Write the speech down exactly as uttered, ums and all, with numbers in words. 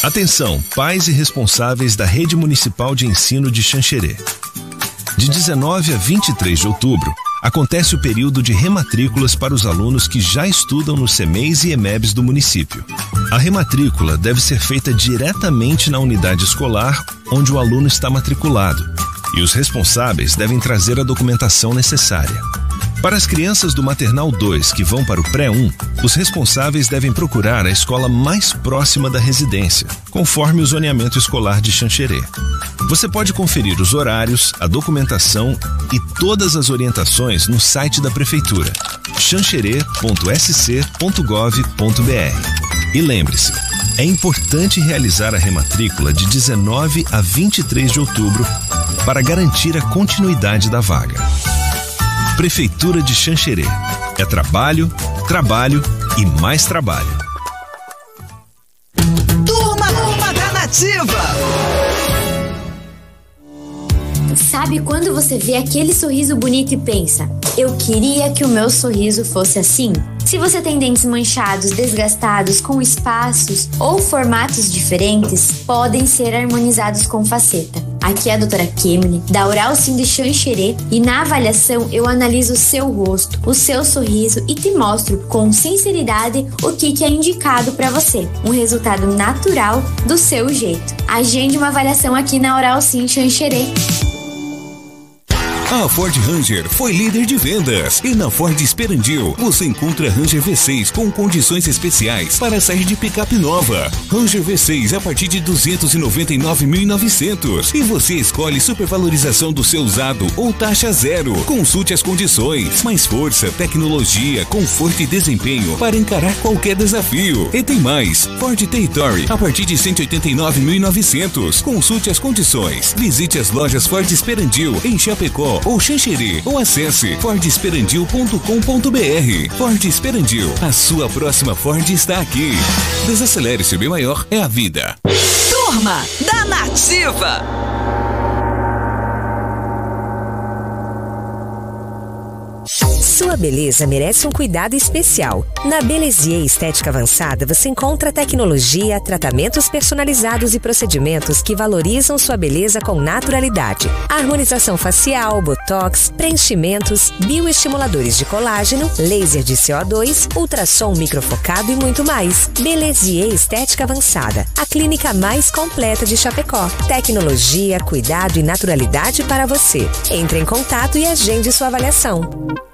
Atenção, pais e responsáveis da Rede Municipal de Ensino de Xanxerê. De dezenove a vinte e três de outubro, acontece o período de rematrículas para os alunos que já estudam nos C M E Is e E M E Bs do município. A rematrícula deve ser feita diretamente na unidade escolar onde o aluno está matriculado, e os responsáveis devem trazer a documentação necessária. Para as crianças do Maternal dois que vão para o Pré um, os responsáveis devem procurar a escola mais próxima da residência, conforme o zoneamento escolar de Xanxerê. Você pode conferir os horários, a documentação e todas as orientações no site da Prefeitura, xanxerê ponto s c ponto gov ponto b r. E lembre-se, é importante realizar a rematrícula de dezenove a vinte e três de outubro para garantir a continuidade da vaga. Prefeitura de Xanxerê. É trabalho, trabalho e mais trabalho. Turma, turma da Nativa! Sabe quando você vê aquele sorriso bonito e pensa, eu queria que o meu sorriso fosse assim? Se você tem dentes manchados, desgastados, com espaços ou formatos diferentes, podem ser harmonizados com faceta. Aqui é a doutora Kemily, da Oral Sim de Xanxerê, e na avaliação eu analiso o seu rosto, o seu sorriso e te mostro com sinceridade o que, que é indicado para você. Um resultado natural do seu jeito. Agende uma avaliação aqui na Oral Sim Xanxerê. A Ford Ranger foi líder de vendas e na Ford Esperandil você encontra Ranger V seis com condições especiais para sair de picape nova. Ranger V seis a partir de duzentos e noventa e nove mil e novecentos e você escolhe supervalorização do seu usado ou taxa zero. Consulte as condições. Mais força, tecnologia, conforto e desempenho para encarar qualquer desafio. E tem mais. Ford Territory a partir de cento e oitenta e nove mil e novecentos. Consulte as condições. Visite as lojas Ford Esperandil em Chapecó ou Xanxerê, ou acesse ford esperandil ponto com ponto b r. Ford Esperandil, a sua próxima Ford está aqui. Desacelere-se, bem maior é a vida. Turma da Nativa! Sua beleza merece um cuidado especial. Na Belezier Estética Avançada você encontra tecnologia, tratamentos personalizados e procedimentos que valorizam sua beleza com naturalidade. Harmonização facial, botox, preenchimentos, bioestimuladores de colágeno, laser de C O dois, ultrassom microfocado e muito mais. Belezier Estética Avançada, a clínica mais completa de Chapecó. Tecnologia, cuidado e naturalidade para você. Entre em contato e agende sua avaliação.